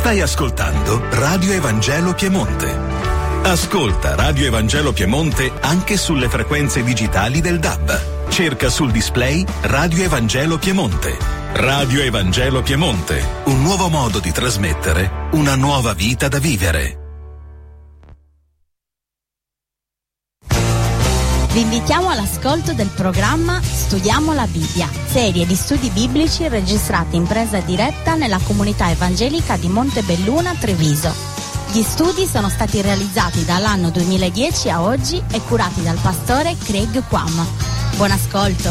Stai ascoltando Radio Evangelo Piemonte. Ascolta Radio Evangelo Piemonte anche sulle frequenze digitali del DAB. Cerca sul display Radio Evangelo Piemonte. Radio Evangelo Piemonte, un nuovo modo di trasmettere una nuova vita da vivere. Vi invitiamo all'ascolto del programma Studiamo la Bibbia, serie di studi biblici registrati in presa diretta nella comunità evangelica di Montebelluna, Treviso. Gli studi sono stati realizzati dall'anno 2010 a oggi e curati dal pastore Craig Quam. Buon ascolto.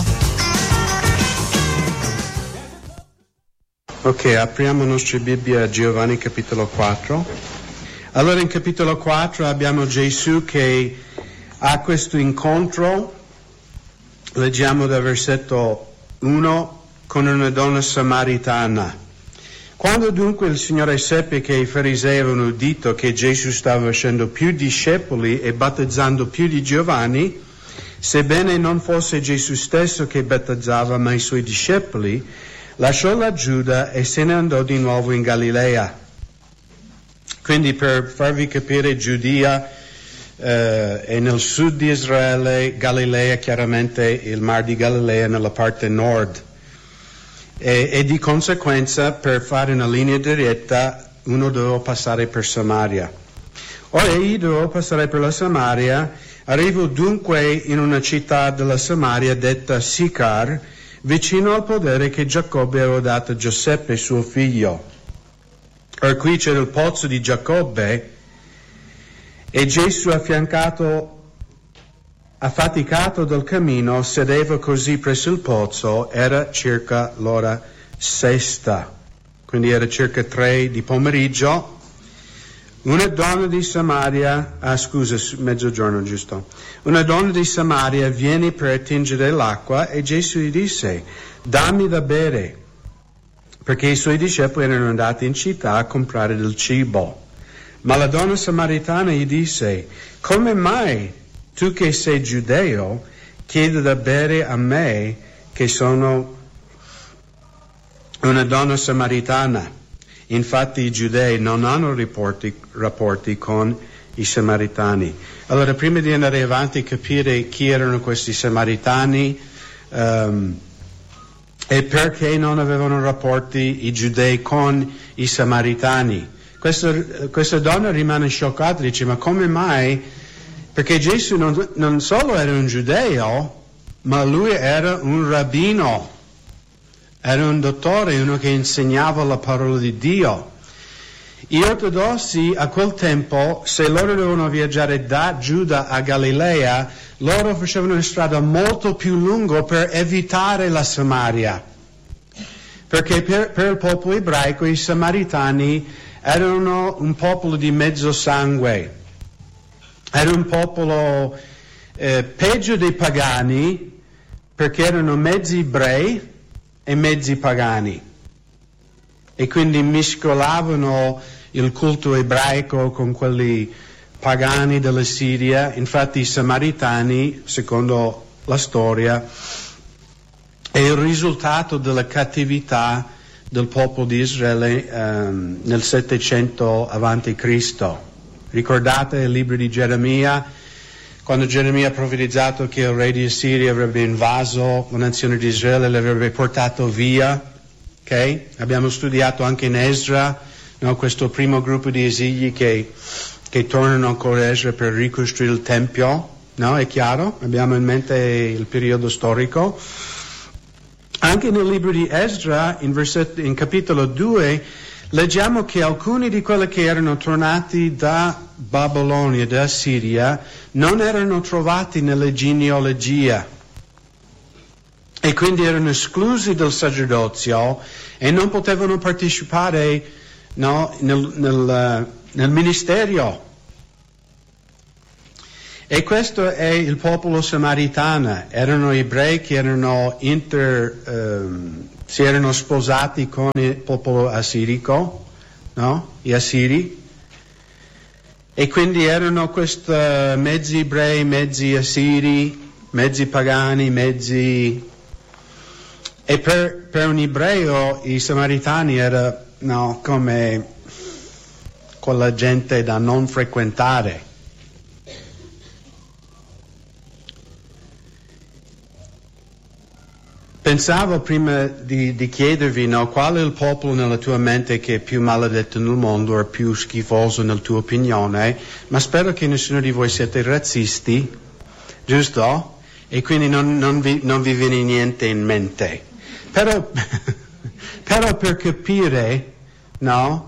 Ok, apriamo la nostra Bibbia a Giovanni capitolo 4. Allora in capitolo 4 abbiamo Gesù che ha questo incontro, leggiamo dal versetto 1, con una donna samaritana. Quando dunque il Signore seppe che i farisei avevano udito che Gesù stava facendo più discepoli e battezzando più di Giovanni, sebbene non fosse Gesù stesso che battezzava ma i suoi discepoli, lasciò la Giuda e se ne andò di nuovo in Galilea. Quindi per farvi capire, Giudea e nel sud di Israele, Galilea chiaramente il mar di Galilea nella parte nord e di conseguenza per fare una linea diretta uno doveva passare per Samaria. Ora io dovevo passare per la Samaria, arrivo dunque in una città della Samaria detta Sicar, vicino al podere che Giacobbe aveva dato a Giuseppe suo figlio. Ora qui c'era il pozzo di Giacobbe e Gesù affaticato dal cammino, sedeva così presso il pozzo, era circa l'ora 6, quindi era circa 3 di pomeriggio. Una donna di Samaria, mezzogiorno giusto, una donna di Samaria viene per attingere l'acqua e Gesù gli disse, dammi da bere, perché i suoi discepoli erano andati in città a comprare del cibo. Ma la donna samaritana gli disse, come mai tu che sei giudeo chiedi da bere a me che sono una donna samaritana? Infatti i giudei non hanno rapporti con i samaritani. Allora prima di andare avanti capire chi erano questi samaritani e perché non avevano rapporti i giudei con i samaritani. Questa donna rimane scioccata, dice, ma come mai? Perché Gesù non solo era un giudeo, ma lui era un rabbino, era un dottore, uno che insegnava la parola di Dio. Gli ortodossi a quel tempo, se loro dovevano viaggiare da Giuda a Galilea, loro facevano una strada molto più lunga per evitare la Samaria. Perché per il popolo ebraico i samaritani erano un popolo di mezzo sangue, era un popolo peggio dei pagani perché erano mezzi ebrei e mezzi pagani e quindi mescolavano il culto ebraico con quelli pagani della Siria. Infatti i samaritani, secondo la storia, è il risultato della cattività del popolo di Israele nel 700 avanti Cristo. Ricordate il libro di Geremia, quando Geremia ha profetizzato che il re di Assiria avrebbe invaso la nazione di Israele e l'avrebbe portato via. Okay? Abbiamo studiato anche in Esra, no? Questo primo gruppo di esili che tornano con Esra per ricostruire il Tempio. No? È chiaro? Abbiamo in mente il periodo storico. Anche nel libro di Esra, in capitolo 2, leggiamo che alcuni di quelli che erano tornati da Babilonia, da Siria, non erano trovati nella genealogia e quindi erano esclusi dal sacerdozio e non potevano partecipare nel ministero. E questo è il popolo samaritano, erano ebrei che si erano sposati con il popolo assirico, no? Gli assiri, e quindi erano questi mezzi ebrei, mezzi assiri, mezzi pagani, mezzi... E per un ebreo i samaritani era come quella gente da non frequentare. Pensavo prima di chiedervi, no, qual è il popolo nella tua mente che è più maledetto nel mondo o più schifoso nella tua opinione, ma spero che nessuno di voi siete razzisti, giusto? E quindi non vi viene niente in mente. Però per capire, no,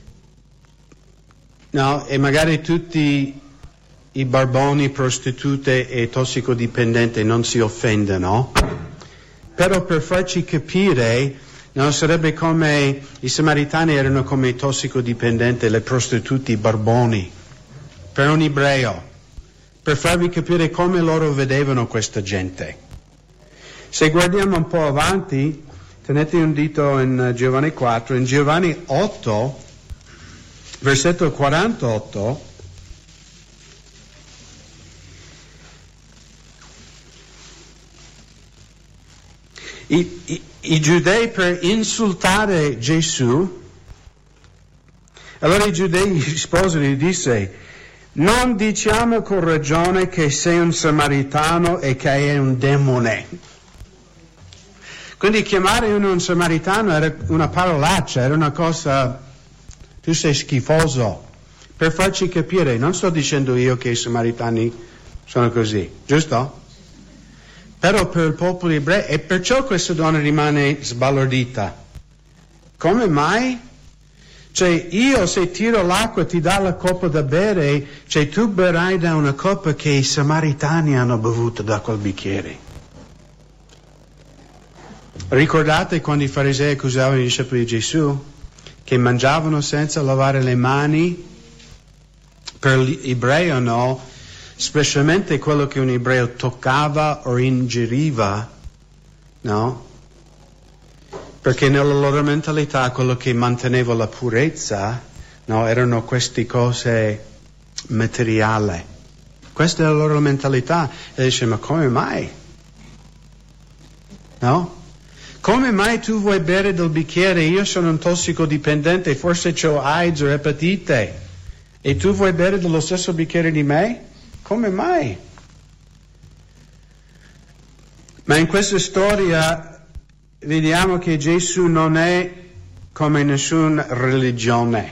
e magari tutti i barboni, prostitute e tossicodipendenti non si offendono, però per farci capire, no, sarebbe come i samaritani erano come i tossicodipendenti, le prostitute, i barboni, per un ebreo, per farvi capire come loro vedevano questa gente. Se guardiamo un po' avanti, tenete un dito in Giovanni 4, in Giovanni 8, versetto 48, I giudei per insultare Gesù, allora i giudei gli risposero e gli disse: non diciamo con ragione che sei un samaritano e che è un demone. Quindi chiamare uno un samaritano era una parolaccia, era una cosa, tu sei schifoso, per farci capire. Non sto dicendo io che i samaritani sono così, giusto? Però per il popolo ebreo, e perciò questa donna rimane sbalordita. Come mai? Cioè, io se tiro l'acqua ti dà la coppa da bere, cioè tu berrai da una coppa che i samaritani hanno bevuto da quel bicchiere. Ricordate quando i farisei accusavano i discepoli di Gesù che mangiavano senza lavare le mani? Per l'ebreo no, specialmente quello che un ebreo toccava o ingeriva, no? Perché nella loro mentalità quello che manteneva la purezza, no, erano queste cose materiali. Questa è la loro mentalità. E dice: ma come mai? No? Come mai tu vuoi bere del bicchiere? Io sono un tossicodipendente, forse ho AIDS o epatite, e tu vuoi bere dello stesso bicchiere di me? Come mai? Ma in questa storia vediamo che Gesù non è come nessuna religione.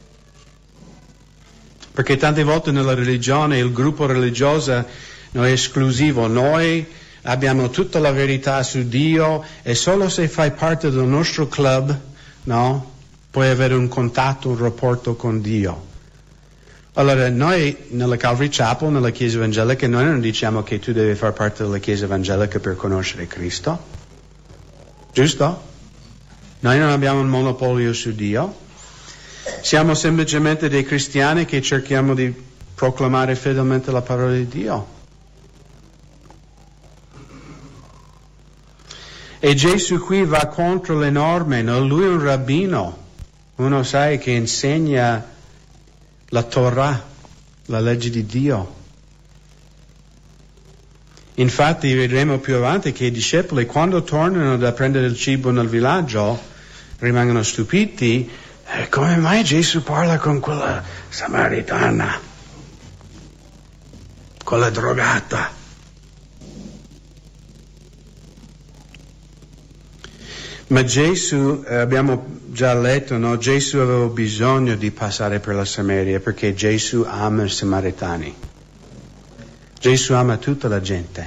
Perché tante volte nella religione il gruppo religioso non è esclusivo. Noi abbiamo tutta la verità su Dio e solo se fai parte del nostro club, no, puoi avere un contatto, un rapporto con Dio. Allora, noi nella Calvary Chapel, nella Chiesa Evangelica, noi non diciamo che tu devi far parte della Chiesa Evangelica per conoscere Cristo. Giusto? Noi non abbiamo un monopolio su Dio. Siamo semplicemente dei cristiani che cerchiamo di proclamare fedelmente la parola di Dio. E Gesù qui va contro le norme, no? Lui è un rabbino, uno sai che insegna la Torah, la legge di Dio. Infatti vedremo più avanti che i discepoli quando tornano da prendere il cibo nel villaggio rimangono stupiti. Come mai Gesù parla con quella samaritana, quella drogata? Ma Gesù, abbiamo già letto, no? Gesù aveva bisogno di passare per la Samaria perché Gesù ama i samaritani. Gesù ama tutta la gente.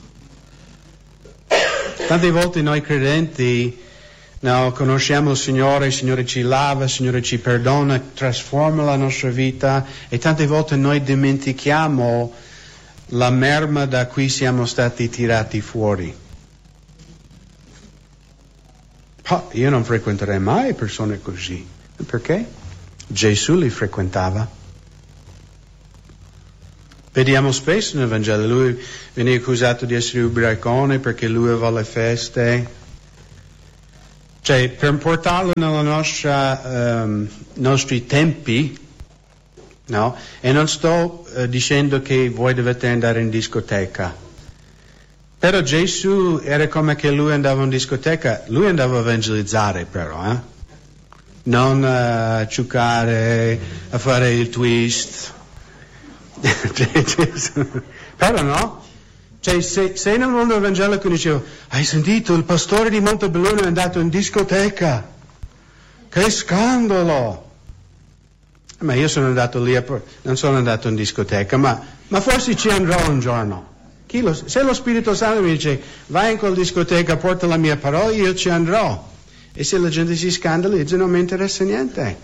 Tante volte noi credenti, no, conosciamo il Signore ci lava, il Signore ci perdona, trasforma la nostra vita e tante volte noi dimentichiamo la merma da cui siamo stati tirati fuori. Oh, io non frequenterei mai persone così. Perché? Gesù li frequentava. Vediamo spesso nel Vangelo, lui viene accusato di essere ubriacone perché lui aveva le feste. Cioè, per portarlo nella nostri tempi, no? E non sto dicendo che voi dovete andare in discoteca. Però Gesù era come che lui andava in discoteca, lui andava a evangelizzare però, non ciucare, a fare il twist. Però no? Cioè, se nel mondo evangelico dicevo, hai sentito, il pastore di Montebelluna è andato in discoteca, che scandalo! Ma io sono andato lì, non sono andato in discoteca, ma forse ci andrò un giorno. Se lo Spirito Santo mi dice, vai in quella discoteca, porta la mia parola, io ci andrò. E se la gente si scandalizza non mi interessa niente.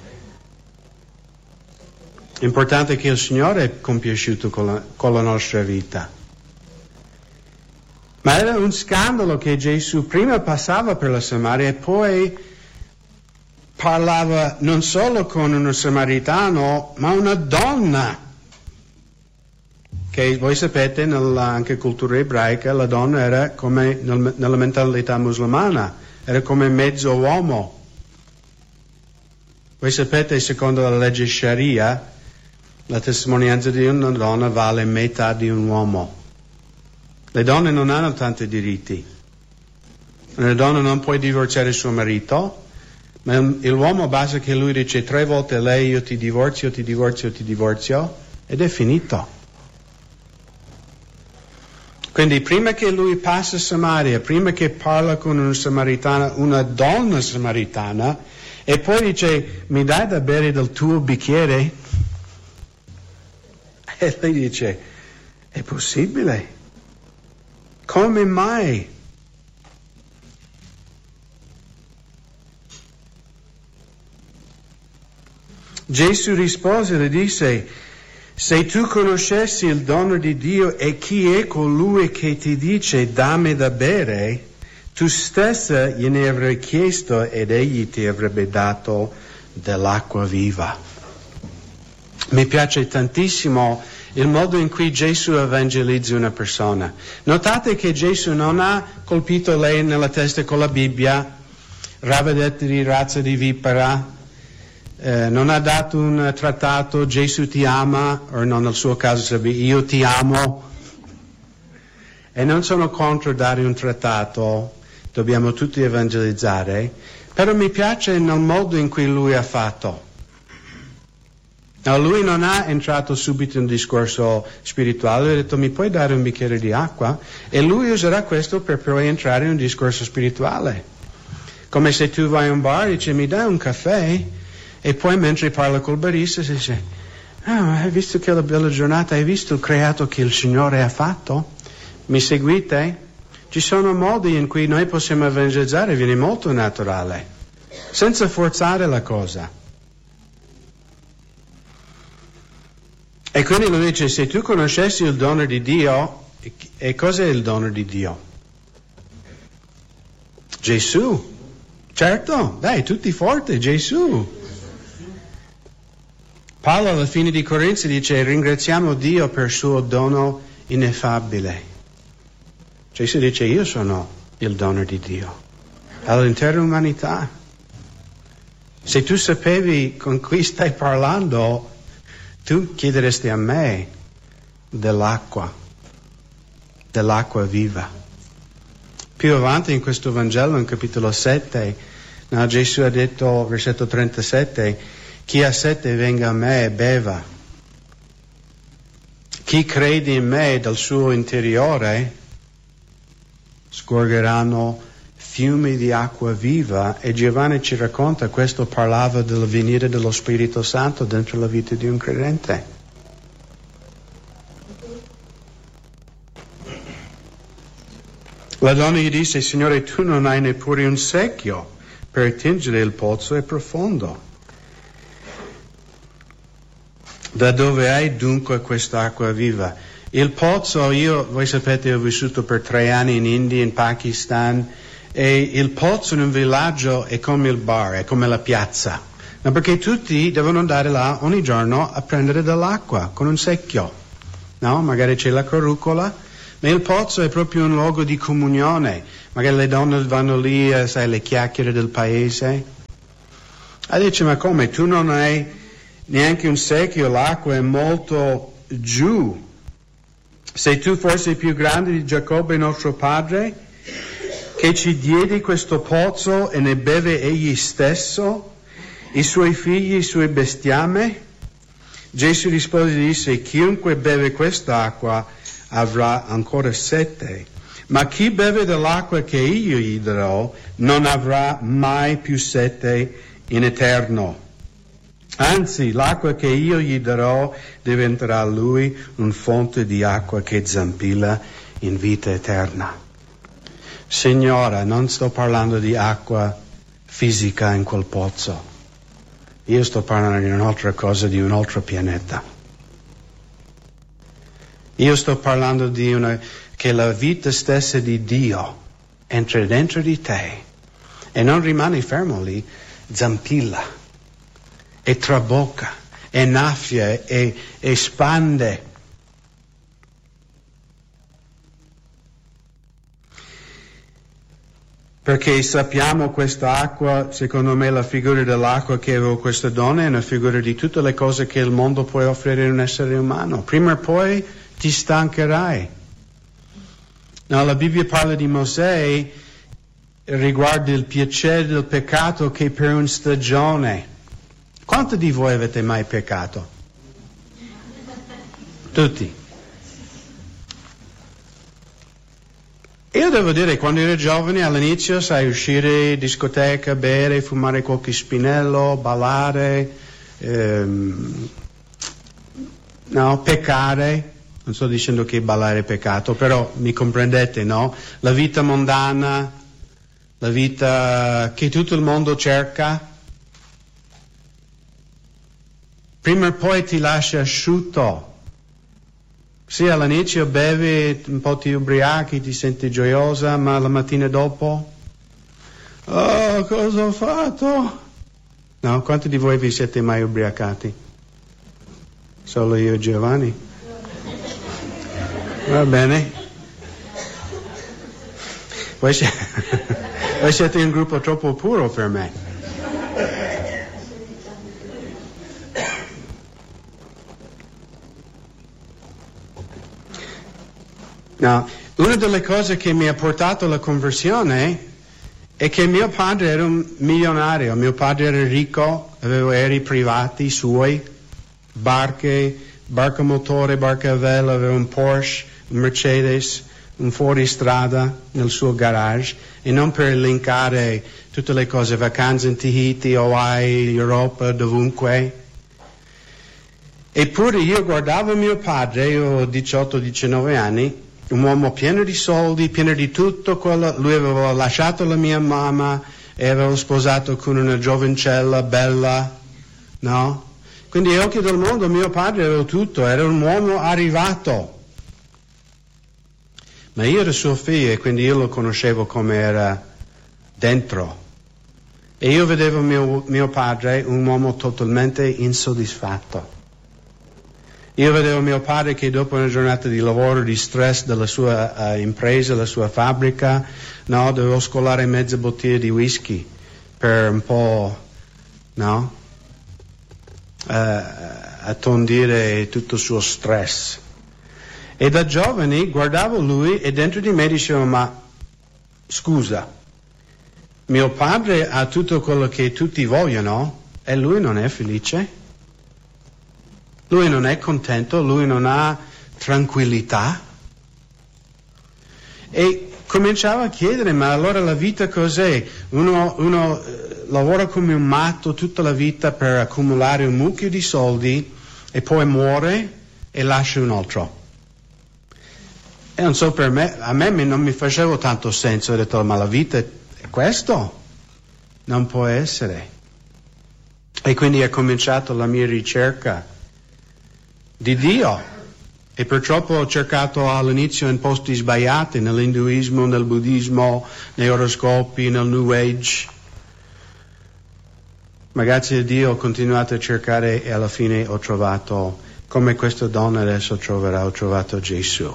L'importante è che il Signore è compiaciuto con la nostra vita. Ma era un scandalo che Gesù prima passava per la Samaria e poi parlava non solo con un samaritano, ma una donna. Che voi sapete, anche cultura ebraica, la donna era come nella mentalità musulmana, era come mezzo uomo. Voi sapete, secondo la legge Sharia, la testimonianza di una donna vale metà di un uomo. Le donne non hanno tanti diritti. Una donna non può divorziare suo marito, ma l'uomo basta che lui dice 3 volte a lei io ti divorzio, ed è finito. Quindi prima che lui passa Samaria, prima che parla con una samaritana, una donna samaritana, e poi dice mi dai da bere del tuo bicchiere? E lei dice è possibile? Come mai? Gesù rispose e le disse, se tu conoscessi il dono di Dio e chi è colui che ti dice dammi da bere, tu stessa gliene avrei chiesto ed egli ti avrebbe dato dell'acqua viva. Mi piace tantissimo il modo in cui Gesù evangelizza una persona. Notate che Gesù non ha colpito lei nella testa con la Bibbia, ravedette di razza di vipera, non ha dato un trattato Gesù ti ama, o non nel suo caso sarebbe io ti amo. E non sono contro dare un trattato, dobbiamo tutti evangelizzare, però mi piace nel modo in cui lui ha fatto. No, lui non ha entrato subito in un discorso spirituale, ha detto mi puoi dare un bicchiere di acqua? E lui userà questo per poi entrare in un discorso spirituale. Come se tu vai a un bar e dici mi dai un caffè? E poi mentre parla col barista si dice hai visto che la bella giornata, hai visto il creato che il Signore ha fatto? Mi seguite? Ci sono modi in cui noi possiamo evangelizzare, viene molto naturale, senza forzare la cosa. E quindi lui dice, se tu conoscessi il dono di Dio, e cos'è il dono di Dio? Gesù. Certo, dai, tutti forti, Gesù. Paolo alla fine di Corinzi dice, ringraziamo Dio per il suo dono ineffabile. Gesù dice, io sono il dono di Dio all'intera umanità. Se tu sapevi con chi stai parlando, tu chiederesti a me dell'acqua viva. Più avanti in questo Vangelo, in capitolo 7, Gesù ha detto, versetto 37, chi ha sete venga a me e beva. Chi crede in me dal suo interiore scorgeranno fiumi di acqua viva. E Giovanni ci racconta, questo parlava del venire dello Spirito Santo dentro la vita di un credente. La donna gli disse, Signore, tu non hai neppure un secchio per attingere il pozzo è profondo. Da dove hai dunque quest'acqua viva? Il pozzo, voi sapete, ho vissuto per 3 anni in India, in Pakistan, e il pozzo in un villaggio è come il bar, è come la piazza. No, perché tutti devono andare là ogni giorno a prendere dell'acqua con un secchio. No? Magari c'è la carrucola, ma il pozzo è proprio un luogo di comunione. Magari le donne vanno lì, sai, le chiacchiere del paese. E dice, ma come, tu non hai neanche un secchio, l'acqua è molto giù. Sei tu forse più grande di Giacobbe nostro padre, che ci diede questo pozzo e ne beve egli stesso, i suoi figli, i suoi bestiame? Gesù rispose e disse: chiunque beve quest'acqua avrà ancora sete, ma chi beve dell'acqua che io gli darò non avrà mai più sete in eterno. Anzi, l'acqua che io gli darò diventerà a lui un fonte di acqua che zampilla in vita eterna. Signora, non sto parlando di acqua fisica in quel pozzo. Io sto parlando di un'altra cosa, di un altro pianeta. Io sto parlando di che la vita stessa di Dio entra dentro di te e non rimane fermo lì, zampilla e trabocca e naffia e espande. Perché sappiamo questa acqua, secondo me la figura dell'acqua che avevo questa donna è una figura di tutte le cose che il mondo può offrire a un essere umano. Prima o poi ti stancherai. No, la Bibbia parla di Mosè riguardo il piacere del peccato che per una stagione. Quanti di voi avete mai peccato? Tutti. Io devo dire, quando ero giovane, all'inizio, sai, uscire in discoteca, bere, fumare qualche spinello, ballare, peccare. Non sto dicendo che ballare è peccato, però mi comprendete, no? La vita mondana, la vita che tutto il mondo cerca, prima o poi ti lascia asciutto. Sì, all'inizio bevi, un po' ti ubriachi, ti senti gioiosa, ma la mattina dopo, oh, cosa ho fatto? No, quanti di voi vi siete mai ubriacati? Solo io e Giovanni? Va bene. Voi siete un gruppo troppo puro per me. No, una delle cose che mi ha portato alla conversione è che mio padre era un milionario, mio padre era ricco, aveva aerei privati suoi, barca motore, barca a vela, aveva un Porsche, un Mercedes, un fuoristrada nel suo garage, e non per elencare tutte le cose, vacanze in Tahiti, Hawaii, Europa, dovunque. Eppure io guardavo mio padre, io ho 18-19 anni, un uomo pieno di soldi, pieno di tutto quello. Lui aveva lasciato la mia mamma e aveva sposato con una giovincella bella, no? Quindi agli occhi del mondo mio padre aveva tutto, era un uomo arrivato. Ma io ero suo figlio e quindi io lo conoscevo come era dentro. E io vedevo mio padre un uomo totalmente insoddisfatto. Io vedevo mio padre che dopo una giornata di lavoro, di stress della sua impresa, la sua fabbrica, no, dovevo scolare mezza bottiglia di whisky per un po', no, attondire tutto il suo stress. E da giovane guardavo lui e dentro di me dicevo: ma scusa, mio padre ha tutto quello che tutti vogliono e lui non è felice? Lui non è contento, lui non ha tranquillità. E cominciavo a chiedere: ma allora la vita cos'è? Uno lavora come un matto tutta la vita per accumulare un mucchio di soldi e poi muore e lascia un altro. E non so, per me, a me non mi faceva tanto senso. Ho detto: ma la vita è questo? Non può essere. E quindi è cominciato la mia ricerca di Dio, e purtroppo ho cercato all'inizio in posti sbagliati, nell'induismo, nel buddismo, negli oroscopi, nel New Age, ma grazie a Dio ho continuato a cercare e alla fine ho trovato, come questa donna adesso troverà, ho trovato Gesù.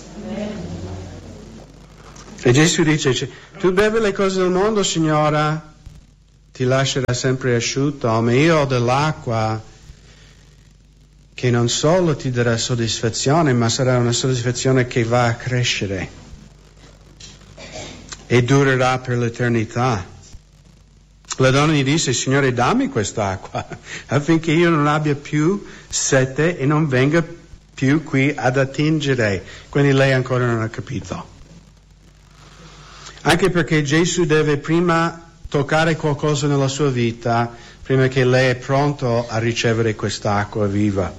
E Gesù dice: tu bevi le cose del mondo, signora, ti lascerà sempre asciutto, ma io ho dell'acqua che non solo ti darà soddisfazione, ma sarà una soddisfazione che va a crescere e durerà per l'eternità. La donna gli disse: Signore, dammi quest'acqua affinché io non abbia più sete e non venga più qui ad attingere. Quindi lei ancora non ha capito. Anche perché Gesù deve prima toccare qualcosa nella sua vita prima che lei è pronto a ricevere quest'acqua viva.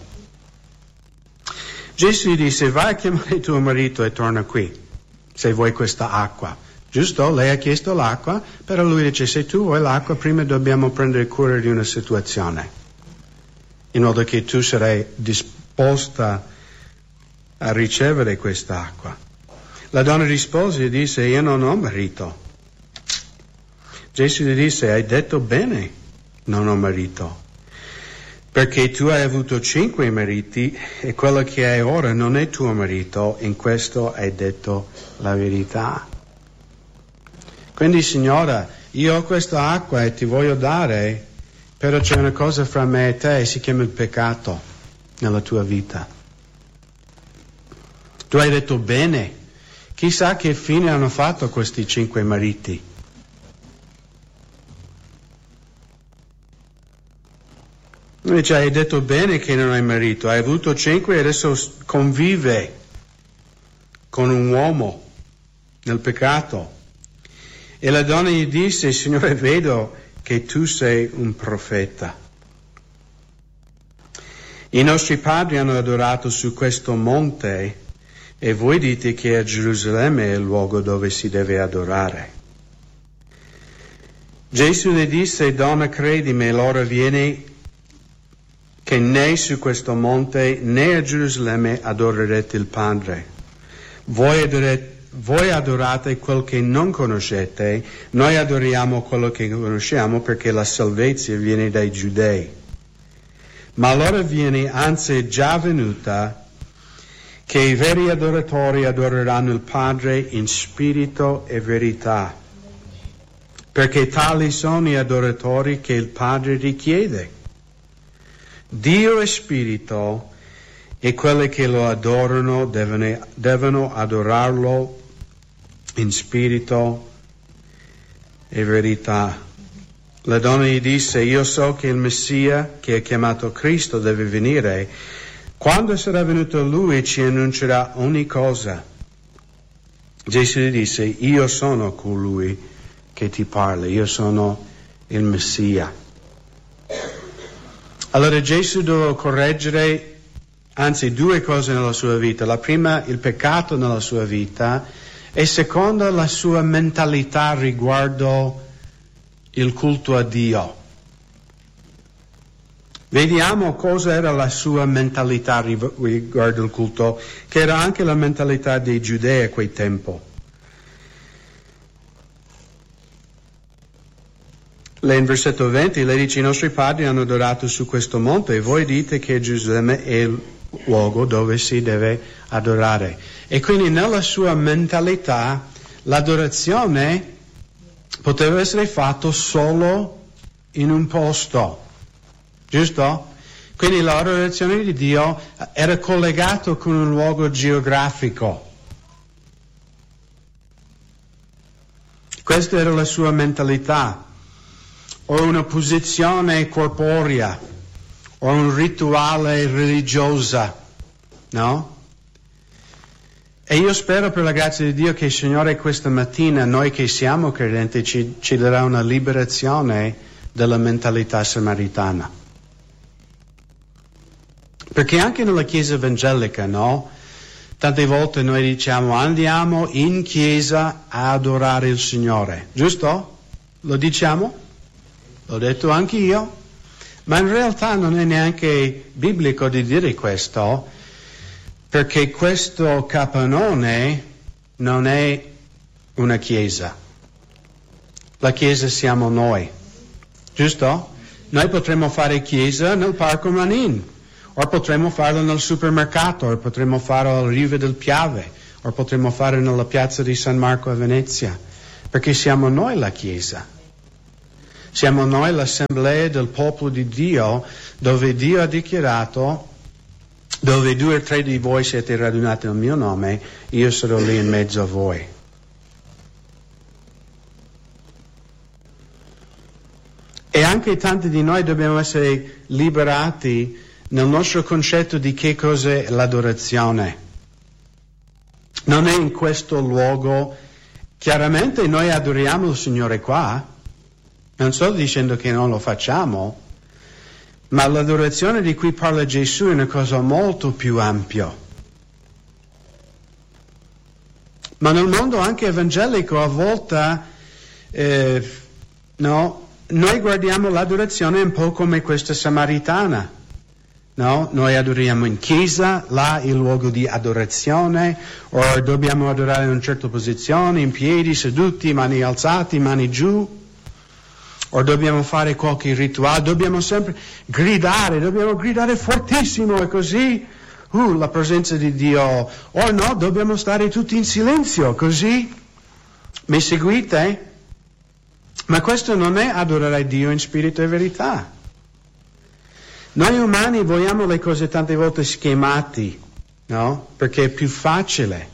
Gesù gli disse: vai a chiamare tuo marito e torna qui se vuoi questa acqua. Giusto? Lei ha chiesto l'acqua, però lui dice: se tu vuoi l'acqua, prima dobbiamo prendere cura di una situazione, in modo che tu sarai disposta a ricevere quest'acqua. La donna rispose e disse: io non ho marito. Gesù gli disse: hai detto bene, non ho marito, perché tu hai avuto 5 mariti e quello che hai ora non è tuo marito, in questo hai detto la verità. Quindi, signora, io ho questa acqua e ti voglio dare, però c'è una cosa fra me e te e si chiama il peccato nella tua vita. Tu hai detto bene, chissà che fine hanno fatto questi 5 mariti. Invece hai detto bene che non hai marito, hai avuto 5 e adesso convive con un uomo nel peccato. E la donna gli disse: Signore, vedo che tu sei un profeta. I nostri padri hanno adorato su questo monte e voi dite che a Gerusalemme è il luogo dove si deve adorare. Gesù le disse: donna, credimi, l'ora viene che né su questo monte né a Gerusalemme adorerete il Padre. Voi adorate quel che non conoscete, noi adoriamo quello che conosciamo, perché la salvezza viene dai Giudei. Ma l'ora viene, anzi è già venuta, che i veri adoratori adoreranno il Padre in spirito e verità, perché tali sono gli adoratori che il Padre richiede. Dio è spirito e quelli che lo adorano devono adorarlo in spirito e verità. La donna gli disse: io so che il Messia, che è chiamato Cristo, deve venire. Quando sarà venuto Lui ci annuncerà ogni cosa. Gesù gli disse: io sono colui che ti parla, io sono il Messia. Allora Gesù doveva correggere, anzi, 2 cose nella sua vita. La prima, il peccato nella sua vita, e seconda, la sua mentalità riguardo il culto a Dio. Vediamo cosa era la sua mentalità riguardo il culto, che era anche la mentalità dei Giudei a quel tempo. In versetto 20 lei dice: i nostri padri hanno adorato su questo monte e voi dite che Gerusalemme è il luogo dove si deve adorare. E quindi nella sua mentalità l'adorazione poteva essere fatta solo in un posto, giusto? Quindi l'adorazione di Dio era collegato con un luogo geografico. Questa era la sua mentalità. O una posizione corporea, o un rituale religiosa, no? E io spero, per la grazia di Dio, che il Signore questa mattina, noi che siamo credenti, ci darà una liberazione della mentalità samaritana. Perché anche nella Chiesa evangelica, no? Tante volte noi diciamo: andiamo in chiesa a adorare il Signore, giusto? Lo diciamo? L'ho detto anch'io, ma in realtà non è neanche biblico di dire questo, perché questo capannone non è una chiesa. La chiesa siamo noi, giusto? Noi potremmo fare chiesa nel Parco Manin, o potremmo farlo nel supermercato, o potremmo farlo al Rive del Piave, o potremmo farlo nella piazza di San Marco a Venezia, perché siamo noi la chiesa. Siamo noi l'assemblea del popolo di Dio, dove Dio ha dichiarato: dove 2 o 3 di voi siete radunati nel mio nome, io sarò lì in mezzo a voi. E anche tanti di noi dobbiamo essere liberati nel nostro concetto di che cos'è l'adorazione. Non è in questo luogo, chiaramente noi adoriamo il Signore qua, non sto dicendo che non lo facciamo, ma l'adorazione di cui parla Gesù è una cosa molto più ampia. Ma nel mondo anche evangelico a volte, noi guardiamo l'adorazione un po' come questa samaritana. No? Noi adoriamo in chiesa, là il luogo di adorazione, o dobbiamo adorare in una certa posizione, in piedi, seduti, mani alzati, mani giù, o dobbiamo fare qualche rituale, dobbiamo sempre gridare fortissimo e così, la presenza di Dio, o no, dobbiamo stare tutti in silenzio, così, mi seguite? Ma questo non è adorare Dio in spirito e verità. Noi umani vogliamo le cose tante volte schemati, no? Perché è più facile.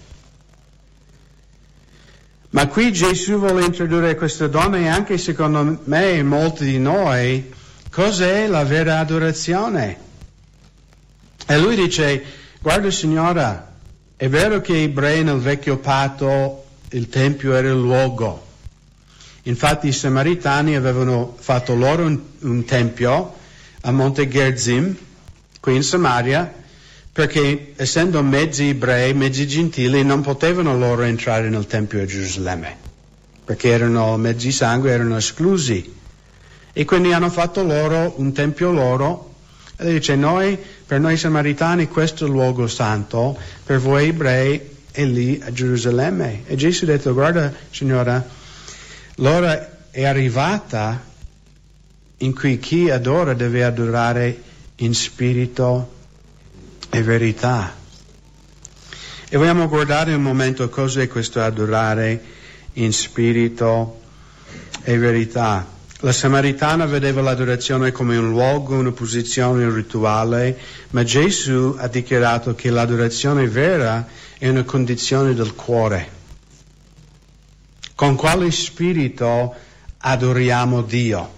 Ma qui Gesù vuole introdurre questa donna e anche secondo me e molti di noi, cos'è la vera adorazione? E lui dice, guarda signora, è vero che gli ebrei nel vecchio patto il tempio era il luogo. Infatti i samaritani avevano fatto loro un tempio a Monte Gerizim, qui in Samaria, perché essendo mezzi ebrei, mezzi gentili, non potevano loro entrare nel Tempio a Gerusalemme, perché erano mezzi sangue, erano esclusi. E quindi hanno fatto loro un tempio loro, e lui dice, per noi samaritani questo è il luogo santo, per voi ebrei è lì a Gerusalemme. E Gesù ha detto, guarda signora, l'ora è arrivata in cui chi adora deve adorare in spirito e verità. E vogliamo guardare un momento cos'è questo adorare in spirito e verità. La Samaritana vedeva l'adorazione come un luogo, una posizione, un rituale, ma Gesù ha dichiarato che l'adorazione vera è una condizione del cuore. Con quale spirito adoriamo Dio?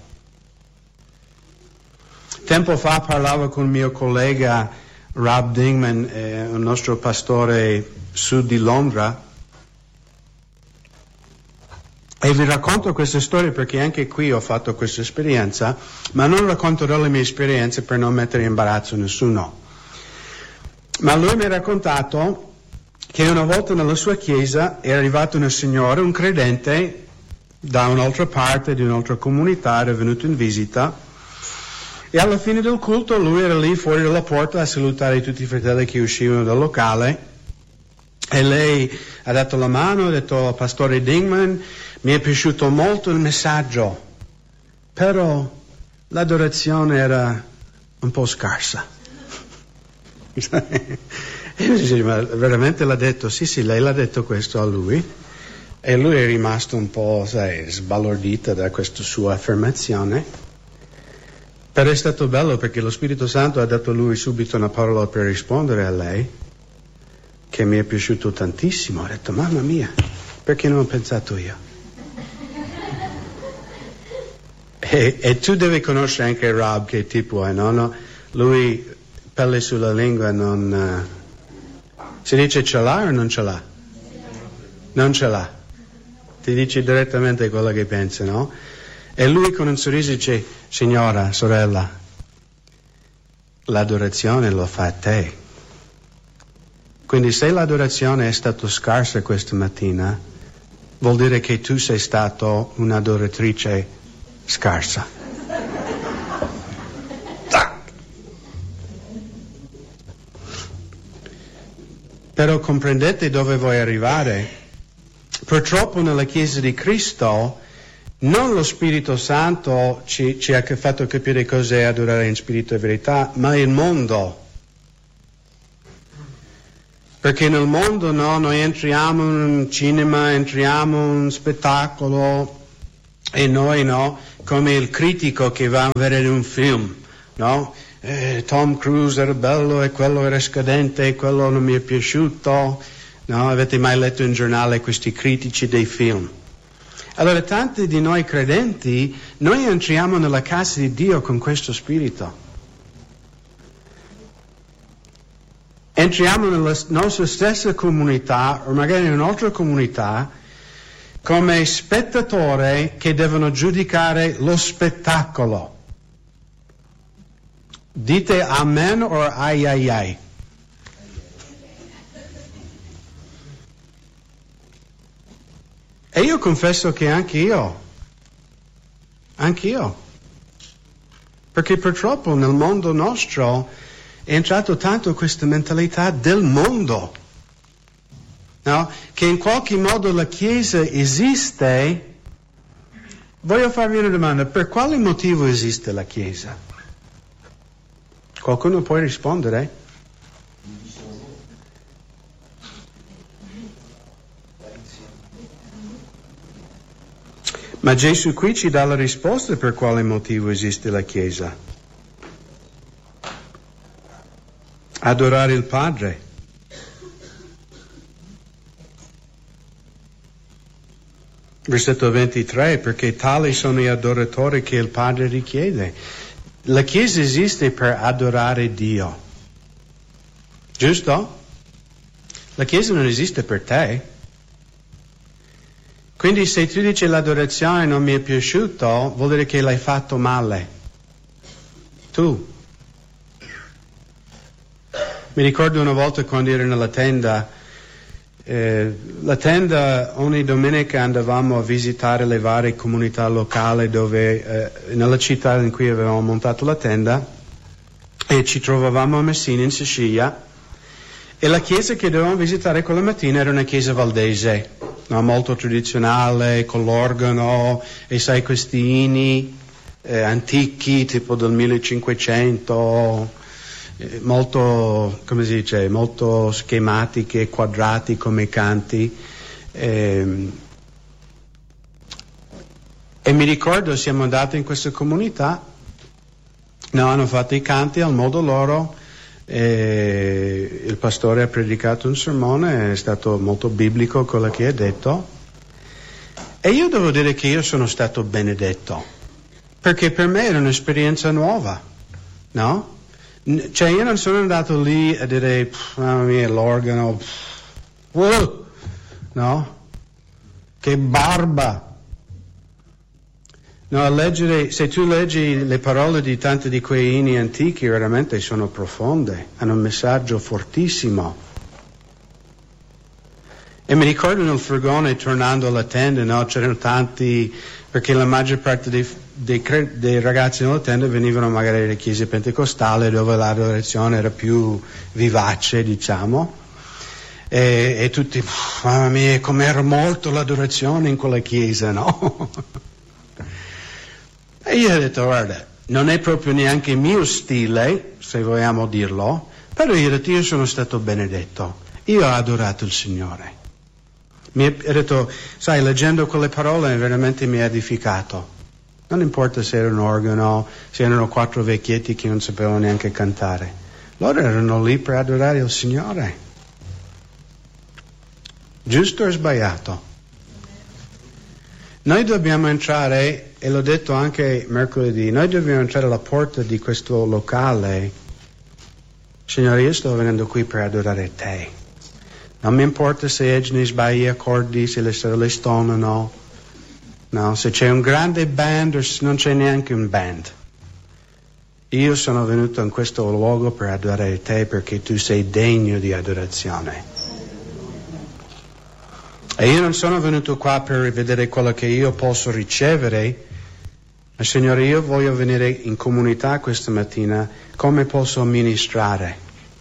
Tempo fa parlavo con il mio collega Rob Dingman, un nostro pastore sud di Londra, e vi racconto questa storia perché anche qui ho fatto questa esperienza, ma non racconterò le mie esperienze per non mettere in imbarazzo nessuno. Ma lui mi ha raccontato che una volta nella sua chiesa è arrivata una signora, un credente, da un'altra parte, di un'altra comunità, era venuto in visita, e alla fine del culto lui era lì fuori dalla porta a salutare tutti i fratelli che uscivano dal locale, e lei ha dato la mano, ha detto, Pastore Dingman, mi è piaciuto molto il messaggio, però l'adorazione era un po' scarsa. E io dicevo, ma veramente l'ha detto? Sì, lei l'ha detto questo a lui, e lui è rimasto un po', sbalordito da questa sua affermazione. Però è stato bello perché lo Spirito Santo ha dato a lui subito una parola per rispondere a lei, che mi è piaciuto tantissimo. Ha detto, mamma mia, perché non ho pensato io? E tu devi conoscere anche Rob, che tipo è, no? Lui, pelle sulla lingua, non... si dice ce l'ha o non ce l'ha? Non ce l'ha. Ti dice direttamente quello che pensa, no? E lui con un sorriso dice, signora, sorella, l'adorazione lo fa a te. Quindi se l'adorazione è stata scarsa questa mattina, vuol dire che tu sei stato un'adoratrice scarsa. Però comprendete dove vuoi arrivare? Purtroppo nella Chiesa di Cristo non lo Spirito Santo ci ha fatto capire cos'è adorare in spirito e verità, ma il mondo. Perché nel mondo noi entriamo in un cinema, entriamo in un spettacolo, e noi come il critico che va a vedere un film, no? Tom Cruise era bello e quello era scadente e quello non mi è piaciuto, no? Avete mai letto in giornale questi critici dei film? Allora tanti di noi credenti, noi entriamo nella casa di Dio con questo spirito. Entriamo nella nostra stessa comunità, o magari in un'altra comunità, come spettatori che devono giudicare lo spettacolo. Dite amen o ai ai ai? E io confesso che anch'io, perché purtroppo nel mondo nostro è entrato tanto questa mentalità del mondo, no? Che in qualche modo la Chiesa esiste. Voglio farvi una domanda: per quale motivo esiste la Chiesa? Qualcuno può rispondere? Ma Gesù qui ci dà la risposta per quale motivo esiste la Chiesa. Adorare il Padre. Versetto 23, perché tali sono gli adoratori che il Padre richiede. La Chiesa esiste per adorare Dio. Giusto? La Chiesa non esiste per te. Quindi se tu dici l'adorazione non mi è piaciuto, vuol dire che l'hai fatto male. Tu. Mi ricordo una volta quando ero nella tenda, la tenda ogni domenica andavamo a visitare le varie comunità locali dove, nella città in cui avevamo montato la tenda, e ci trovavamo a Messina in Sicilia, e la chiesa che dovevamo visitare quella mattina era una chiesa valdese, no, molto tradizionale, con l'organo e sai questi inni antichi tipo del 1500, molto, come si dice, molto schematiche, quadrati come canti, e mi ricordo siamo andati in questa comunità, no, hanno fatto i canti al modo loro, e il pastore ha predicato un sermone, è stato molto biblico quello che ha detto, e io devo dire che io sono stato benedetto, perché per me era un'esperienza nuova, no? Cioè io non sono andato lì a dire mamma mia l'organo, no? Che barba! No, a leggere, se tu leggi le parole di tanti di quei inni antichi, veramente sono profonde, hanno un messaggio fortissimo. E mi ricordo nel furgone tornando alla tenda, no, c'erano tanti, perché la maggior parte dei ragazzi nella tenda venivano magari dalle chiese pentecostali dove l'adorazione era più vivace, diciamo, e tutti, mamma mia, com'era molto l'adorazione in quella chiesa, no? E io ho detto, guarda, non è proprio neanche il mio stile, se vogliamo dirlo, però io ho detto, io sono stato benedetto, io ho adorato il Signore. Mi ha detto, sai, leggendo quelle parole veramente mi ha edificato. Non importa se era un organo, se erano 4 vecchietti che non sapevano neanche cantare. Loro erano lì per adorare il Signore. Giusto o sbagliato? Noi dobbiamo entrare, e l'ho detto anche mercoledì, noi dobbiamo entrare alla porta di questo locale. Signore, io sto venendo qui per adorare te. Non mi importa se Edney sbaglia gli accordi, se le sorelle stonano. No, se c'è un grande band o se non c'è neanche un band. Io sono venuto in questo luogo per adorare te perché tu sei degno di adorazione. E io non sono venuto qua per vedere quello che io posso ricevere, ma Signore, io voglio venire in comunità questa mattina, come posso amministrare?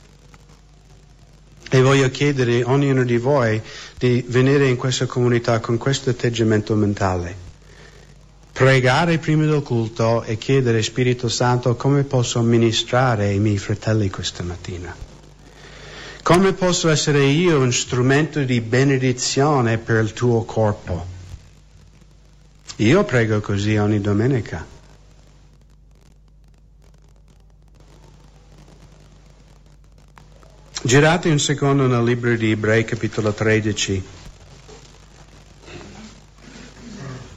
E voglio chiedere a ognuno di voi di venire in questa comunità con questo atteggiamento mentale. Pregare prima del culto e chiedere Spirito Santo come posso amministrare i miei fratelli questa mattina. Come posso essere io un strumento di benedizione per il tuo corpo? Io prego così ogni domenica. Girate un secondo nel libro di Ebrei, capitolo 13.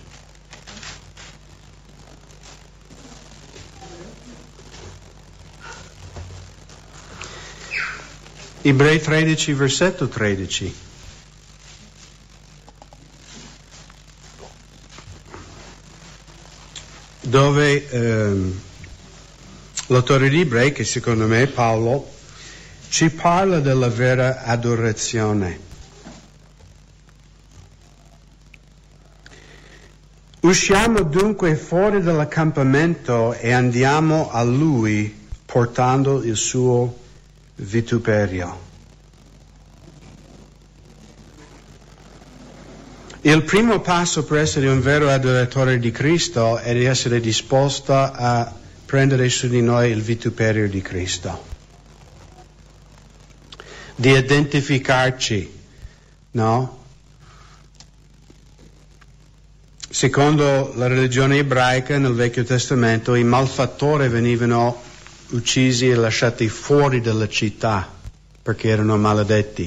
Ebrei 13, versetto 13. Dove l'autore di Ebrei, che secondo me è Paolo, ci parla della vera adorazione. Usciamo dunque fuori dall'accampamento e andiamo a lui portando il suo vituperio. Il primo passo per essere un vero adoratore di Cristo è di essere disposto a prendere su di noi il vituperio di Cristo, di identificarci, no? Secondo la religione ebraica nel Vecchio Testamento i malfattori venivano uccisi e lasciati fuori dalla città perché erano maledetti.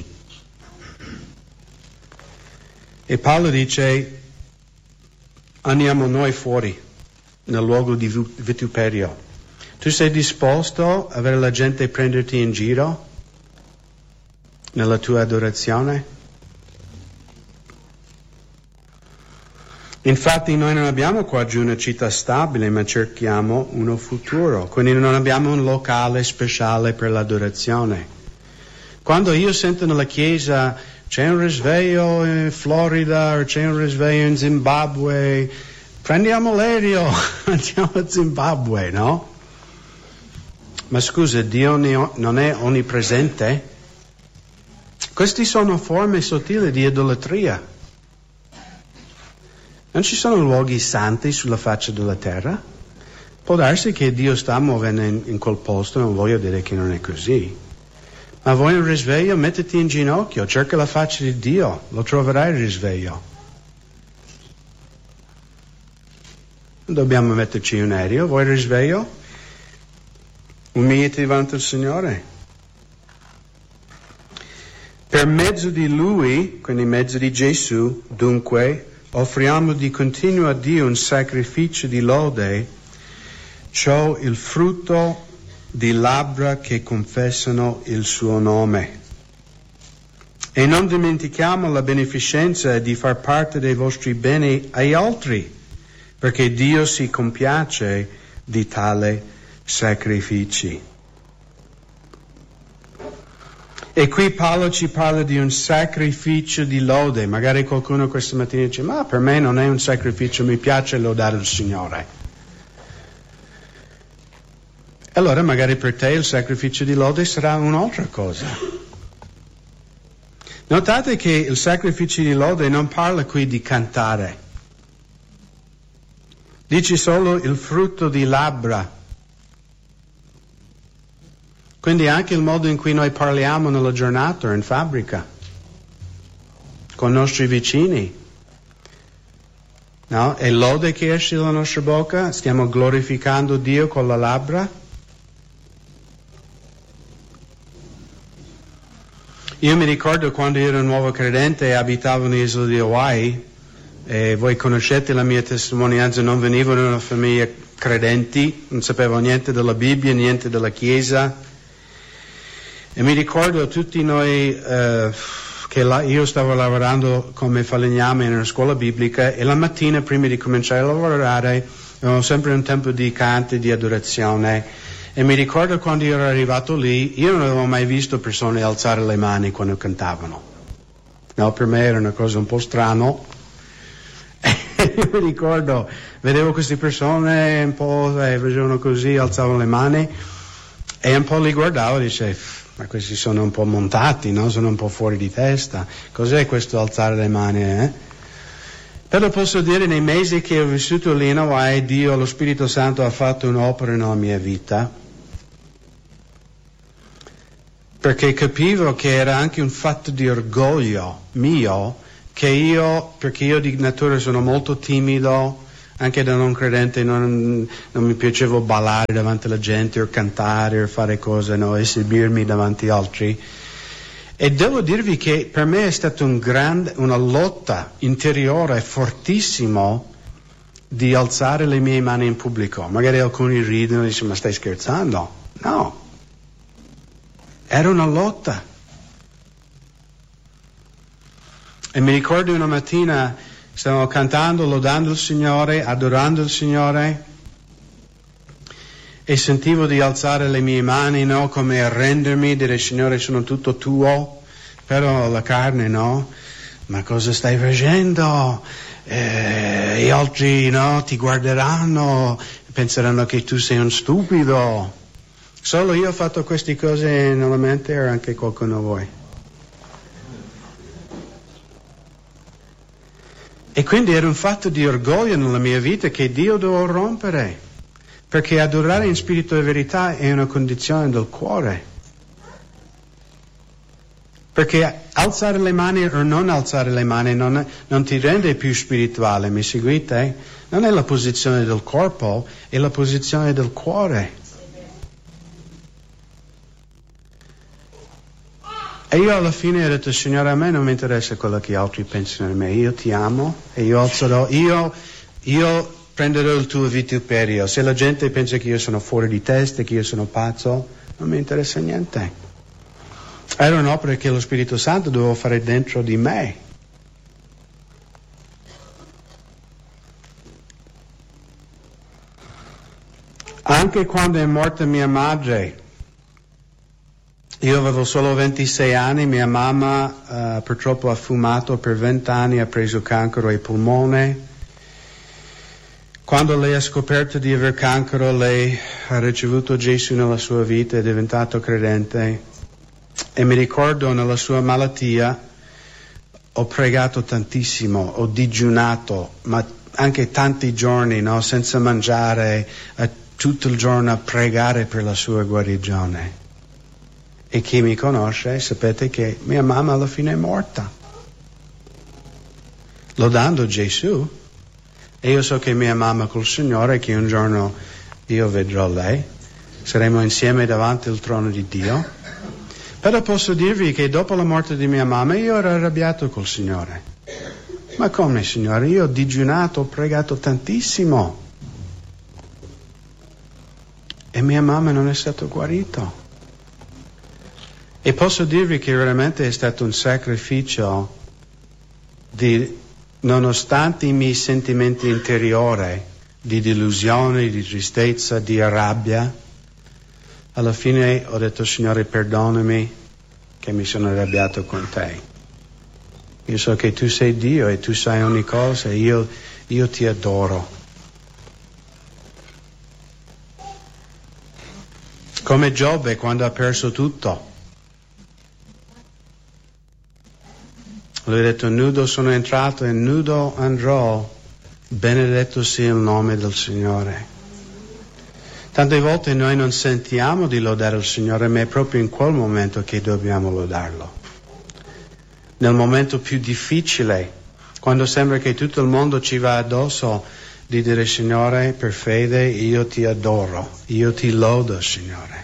E Paolo dice: andiamo noi fuori nel luogo di vituperio. Tu sei disposto a avere la gente prenderti in giro nella tua adorazione? Infatti noi non abbiamo qua giù una città stabile, ma cerchiamo uno futuro, quindi non abbiamo un locale speciale per l'adorazione. Quando io sento nella chiesa c'è un risveglio in Florida o c'è un risveglio in Zimbabwe, prendiamo l'aereo, andiamo a Zimbabwe, no? Ma scusa, Dio non è onnipresente? Queste sono forme sottili di idolatria. Non ci sono luoghi santi sulla faccia della terra? Può darsi che Dio sta muovendo in quel posto, non voglio dire che non è così. Ma vuoi un risveglio? Mettiti in ginocchio, cerca la faccia di Dio, lo troverai il risveglio. Non dobbiamo metterci in un aereo, vuoi il risveglio? Umiliati davanti al Signore. Per mezzo di Lui, quindi mezzo di Gesù, dunque, offriamo di continuo a Dio un sacrificio di lode, ciò il frutto di labbra che confessano il suo nome. E non dimentichiamo la beneficenza di far parte dei vostri beni agli altri, perché Dio si compiace di tale sacrifici. E qui Paolo ci parla di un sacrificio di lode. Magari qualcuno questa mattina dice: ma per me non è un sacrificio, mi piace lodare il Signore. Allora magari per te il sacrificio di lode sarà un'altra cosa. Notate che il sacrificio di lode non parla qui di cantare. Dice solo il frutto di labbra. Quindi anche il modo in cui noi parliamo nella giornata, in fabbrica, con i nostri vicini, no? È lode che esce dalla nostra bocca? Stiamo glorificando Dio con la labbra? Io mi ricordo quando ero un nuovo credente e abitavo nell'isola di Hawaii, e voi conoscete la mia testimonianza, non venivo da una famiglia credenti, non sapevo niente della Bibbia, niente della Chiesa. E mi ricordo tutti noi che io stavo lavorando come falegname in una scuola biblica e la mattina prima di cominciare a lavorare avevo sempre un tempo di canto e di adorazione. E mi ricordo quando io ero arrivato lì, io non avevo mai visto persone alzare le mani quando cantavano. No, per me era una cosa un po' strano. E io mi ricordo, vedevo queste persone un po' facevano così, alzavano le mani e un po' li guardavo e dicevo: ma questi sono un po' montati, no? Sono un po' fuori di testa. Cos'è questo alzare le mani, Però posso dire, nei mesi che ho vissuto lì in Hawaii, Dio, lo Spirito Santo ha fatto un'opera nella mia vita, perché capivo che era anche un fatto di orgoglio mio, perché io di natura sono molto timido, anche da non credente non mi piaceva ballare davanti alla gente o cantare o fare cose, no, esibirmi davanti agli altri. E devo dirvi che per me è stata una lotta interiore fortissima di alzare le mie mani in pubblico. Magari alcuni ridono e dicono: ma stai scherzando? No, era una lotta. E mi ricordo una mattina stavamo cantando, lodando il Signore, adorando il Signore, e sentivo di alzare le mie mani, no, come arrendermi, dire Signore sono tutto tuo, però la carne no, ma cosa stai facendo? Gli altri no, ti guarderanno, penseranno che tu sei un stupido. Solo io ho fatto queste cose nella mente o anche qualcuno di voi? E quindi era un fatto di orgoglio nella mia vita che Dio dovevo rompere, perché adorare in spirito e verità è una condizione del cuore. Perché alzare le mani o non alzare le mani non ti rende più spirituale, mi seguite? Non è la posizione del corpo, è la posizione del cuore. E io alla fine ho detto, Signore, a me non mi interessa quello che altri pensano di me, io ti amo e io prenderò il tuo vituperio. Se la gente pensa che io sono fuori di testa, che io sono pazzo, non mi interessa niente. Era un'opera che lo Spirito Santo doveva fare dentro di me. Anche quando è morta mia madre, io avevo solo 26 anni, mia mamma purtroppo ha fumato per 20 anni, ha preso cancro ai polmoni. Quando lei ha scoperto di aver cancro, lei ha ricevuto Gesù nella sua vita, è diventato credente. E mi ricordo nella sua malattia ho pregato tantissimo, ho digiunato, ma anche tanti giorni, no, senza mangiare, tutto il giorno a pregare per la sua guarigione. E chi mi conosce sapete che mia mamma alla fine è morta, lodando Gesù. E io so che mia mamma col Signore, che un giorno io vedrò lei, saremo insieme davanti al trono di Dio. Però posso dirvi che dopo la morte di mia mamma io ero arrabbiato col Signore. Ma come, Signore? Io ho digiunato, ho pregato tantissimo e mia mamma non è stata guarita. E posso dirvi che veramente è stato un sacrificio nonostante i miei sentimenti interiori di delusione, di tristezza, di rabbia. Alla fine ho detto, Signore, perdonami che mi sono arrabbiato con te. Io so che tu sei Dio e tu sai ogni cosa e io ti adoro. Come Giobbe quando ha perso tutto. Lui ha detto, nudo sono entrato e nudo andrò, benedetto sia il nome del Signore. Tante volte noi non sentiamo di lodare il Signore, ma è proprio in quel momento che dobbiamo lodarlo. Nel momento più difficile, quando sembra che tutto il mondo ci va addosso, di dire, Signore, per fede io ti adoro, io ti lodo, Signore.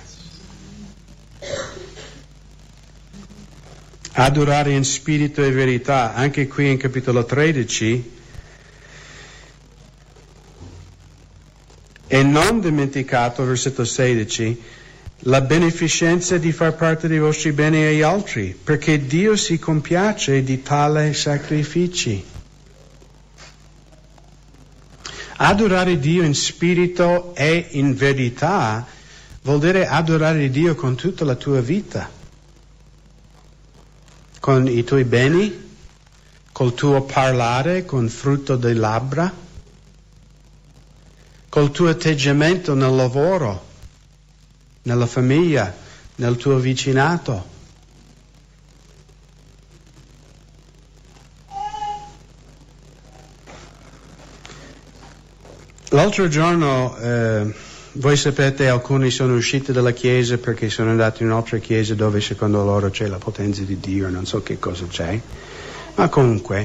Adorare in spirito e verità, anche qui in capitolo 13, e non dimenticato, versetto 16, la beneficenza di far parte dei vostri beni agli altri, perché Dio si compiace di tale sacrifici. Adorare Dio in spirito e in verità vuol dire adorare Dio con tutta la tua vita. Con i tuoi beni, col tuo parlare, con frutto delle labbra, col tuo atteggiamento nel lavoro, nella famiglia, nel tuo vicinato. L'altro giorno, voi sapete, alcuni sono usciti dalla chiesa perché sono andati in un'altra chiesa dove secondo loro c'è la potenza di Dio, non so che cosa c'è, ma comunque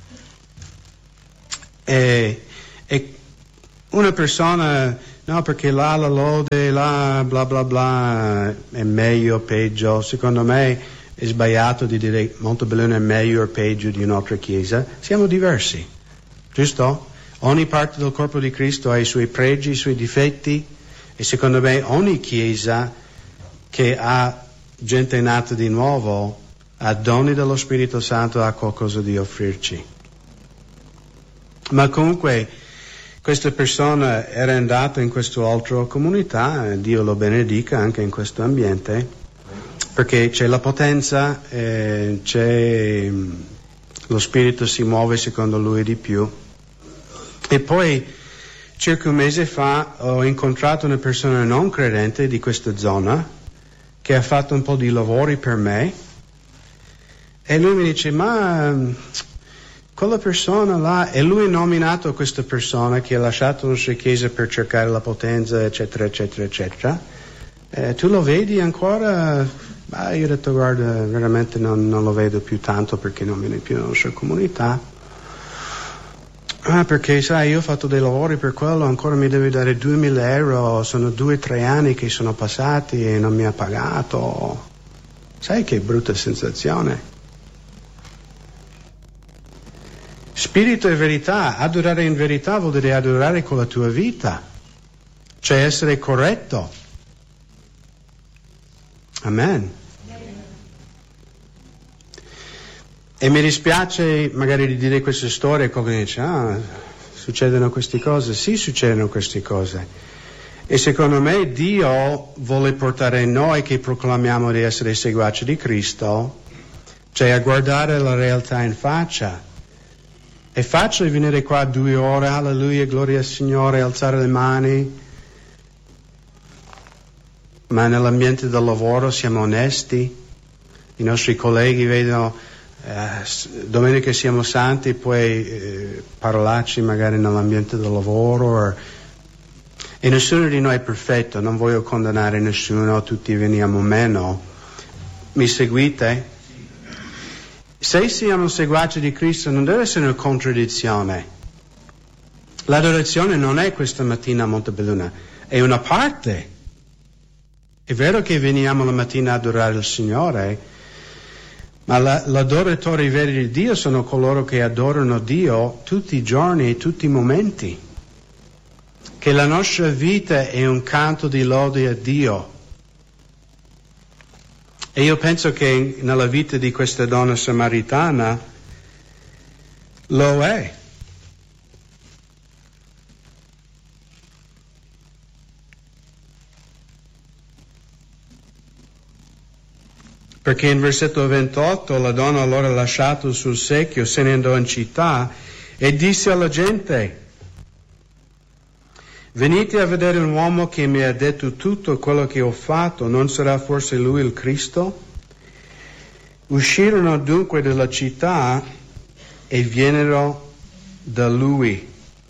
e una persona, no, perché là la lode, là bla bla bla è meglio o peggio. Secondo me è sbagliato di dire Montebelluna è meglio o peggio di un'altra chiesa. Siamo diversi, giusto? Ogni parte del corpo di Cristo ha i suoi pregi, i suoi difetti, e secondo me ogni chiesa che ha gente nata di nuovo ha doni dello Spirito Santo, ha qualcosa di offrirci. Ma comunque questa persona era andata in quest'altra comunità, Dio lo benedica anche in questo ambiente, perché c'è la potenza, lo Spirito si muove secondo lui di più. E poi circa un mese fa ho incontrato una persona non credente di questa zona che ha fatto un po' di lavori per me e lui mi dice: ma quella persona là, e lui ha nominato questa persona che ha lasciato la sua chiesa per cercare la potenza, eccetera, eccetera, eccetera. Tu lo vedi ancora? Io ho detto: guarda, veramente non lo vedo più tanto perché non viene più nella sua comunità. Perché sai, io ho fatto dei lavori per quello, ancora mi deve dare 2.000 euro, sono 2 o 3 anni che sono passati e non mi ha pagato. Sai che brutta sensazione. Spirito e verità, adorare in verità vuol dire adorare con la tua vita, cioè essere corretto. Amen. E mi dispiace magari di dire queste storie, qualcuno dice: succedono queste cose. Sì, succedono queste cose. E secondo me Dio vuole portare noi che proclamiamo di essere seguaci di Cristo, cioè a guardare la realtà in faccia. È facile venire qua 2 ore, alleluia, gloria al Signore, alzare le mani, ma nell'ambiente del lavoro siamo onesti, i nostri colleghi vedono domenica siamo santi, poi parlarci magari nell'ambiente del lavoro, e nessuno di noi è perfetto, non voglio condannare nessuno, tutti veniamo meno. Mi seguite? Se siamo seguaci di Cristo non deve essere una contraddizione. L'adorazione non è questa mattina a Montebelluna, è una parte. È vero che veniamo la mattina ad adorare il Signore, ma l'adoratori veri di Dio sono coloro che adorano Dio tutti i giorni e tutti i momenti. Che la nostra vita è un canto di lode a Dio. E io penso che nella vita di questa donna samaritana lo è. Perché in versetto 28 la donna allora lasciato il suo secchio se ne andò in città e disse alla gente: venite a vedere un uomo che mi ha detto tutto quello che ho fatto, non sarà forse lui il Cristo? Uscirono dunque dalla città e vennero da lui.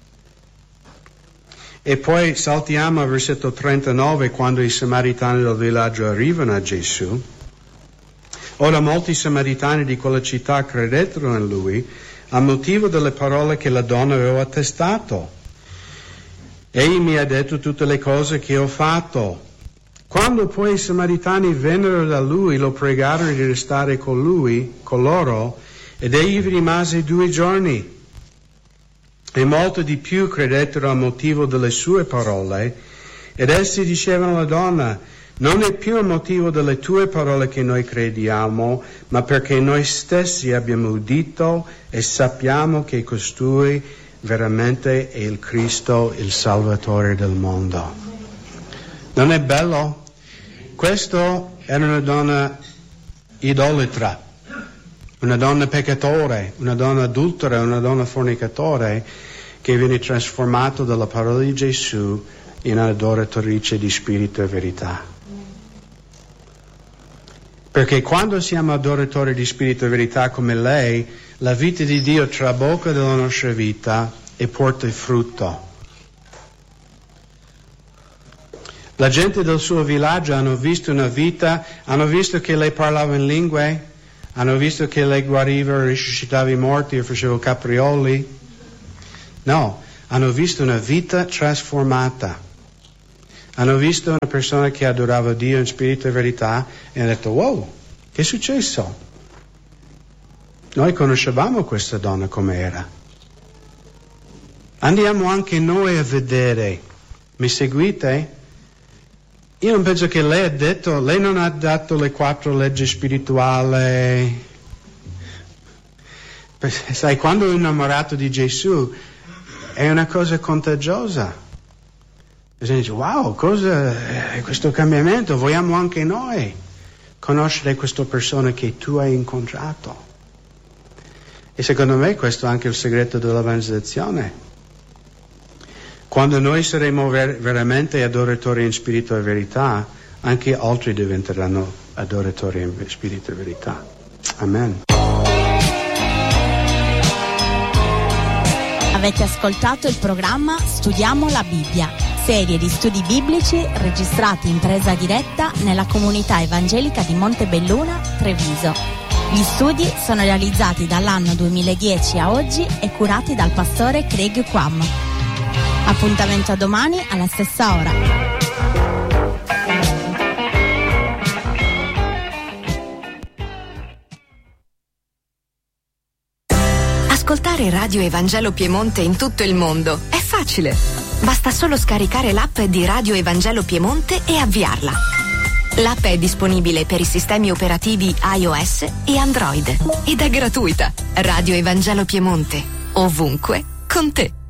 E poi saltiamo al versetto 39, quando i samaritani del villaggio arrivano a Gesù. Ora molti samaritani di quella città credettero in lui a motivo delle parole che la donna aveva attestato. Egli mi ha detto tutte le cose che ho fatto. Quando poi i samaritani vennero da lui, lo pregarono di restare con loro, ed egli vi rimase 2 giorni. E molto di più credettero a motivo delle sue parole, ed essi dicevano alla donna: non è più a motivo delle tue parole che noi crediamo, ma perché noi stessi abbiamo udito e sappiamo che costui veramente è il Cristo, il Salvatore del mondo. Non è bello? Questa era una donna idolatra, una donna peccatore, una donna adultera, una donna fornicatore, che viene trasformata dalla parola di Gesù in adoratrice di spirito e verità. Perché quando siamo adoratori di spirito e verità come lei, la vita di Dio trabocca della nostra vita e porta frutto. La gente del suo villaggio hanno visto una vita, hanno visto che lei parlava in lingue, hanno visto che lei guariva, risuscitava i morti e faceva caprioli. No, hanno visto una vita trasformata. Hanno visto una persona che adorava Dio in spirito e verità e hanno detto: wow, che è successo? Noi conoscevamo questa donna come era. Andiamo anche noi a vedere. Mi seguite? io non penso che lei non ha dato le 4 leggi spirituali. Sai, quando è innamorato di Gesù è una cosa contagiosa. Bisogna dire, wow, cosa è questo cambiamento? Vogliamo anche noi conoscere questa persona che tu hai incontrato. E secondo me questo è anche il segreto dell'evangelizzazione. Quando noi saremo veramente adoratori in spirito e verità, anche altri diventeranno adoratori in spirito e verità. Amen. Avete ascoltato il programma Studiamo la Bibbia, serie di studi biblici registrati in presa diretta nella comunità evangelica di Montebelluna, Treviso. Gli studi sono realizzati dall'anno 2010 a oggi e curati dal pastore Craig Quam. Appuntamento a domani alla stessa ora. Ascoltare Radio Evangelo Piemonte in tutto il mondo è facile. Basta solo scaricare l'app di Radio Evangelo Piemonte e avviarla. L'app è disponibile per i sistemi operativi iOS e Android ed è gratuita. Radio Evangelo Piemonte, ovunque, con te.